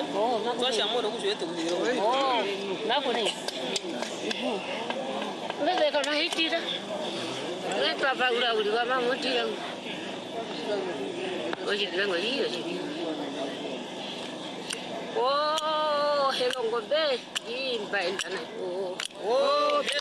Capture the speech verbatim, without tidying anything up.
어, 저시아모로 구주했다 구주요. 어, 나보네. 근데 내가 나 했지라. 왜 빠빠 우라 우리가 막 못지라. 어디 그런 거지 어디. 오, 해본 건데 이 바일라나. 오, 오, 내